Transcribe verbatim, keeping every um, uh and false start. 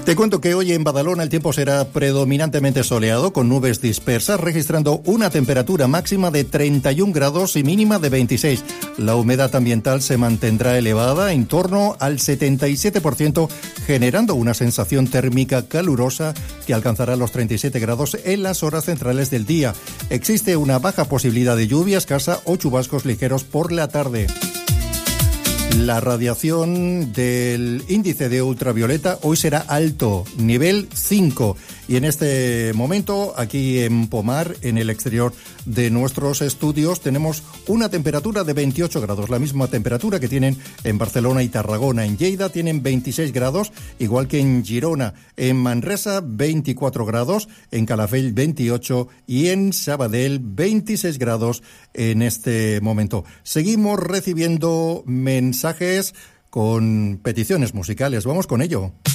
Te cuento que hoy en Badalona el tiempo será predominantemente soleado, con nubes dispersas, registrando una temperatura máxima de treinta y un grados y mínima de veintiséis. La humedad ambiental se mantendrá elevada en torno al setenta y siete por ciento, generando una sensación térmica calurosa que alcanzará los treinta y siete grados en las horas centrales del día. Existe una baja posibilidad de lluvia escasa o chubascos ligeros por la tarde. La radiación del índice de ultravioleta hoy será alto, nivel cinco. Y en este momento, aquí en Pomar, en el exterior de nuestros estudios, tenemos una temperatura de veintiocho grados, la misma temperatura que tienen en Barcelona y Tarragona. En Lleida tienen veintiséis grados, igual que en Girona. En Manresa, veinticuatro grados, en Calafell, veintiocho y en Sabadell, veintiséis grados en este momento. Seguimos recibiendo mensajes con peticiones musicales. Vamos con ello.